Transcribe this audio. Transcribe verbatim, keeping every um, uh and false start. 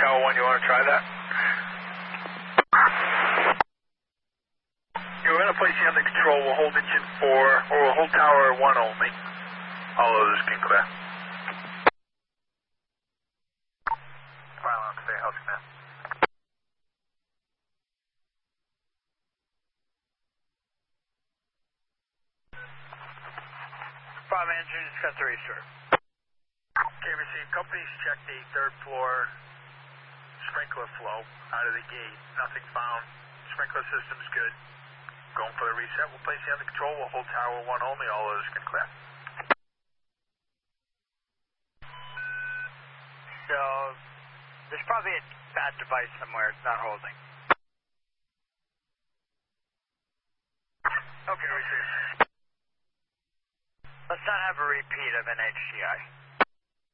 Tower one, you want to try that? You're going to place you under control. We'll hold engine four, or we'll hold Tower one only. All others can clear. Fire on, stay healthy, man. Five engine, it's got the restart. Okay, received. Companies checked the third floor sprinkler flow out of the gate. Nothing found. Sprinkler system's good. Going for the reset. We'll place you under control. We'll hold Tower one only. All others can clear. So, there's probably a bad device somewhere. It's not holding. Okay, received. Let's not have a repeat of N H C I.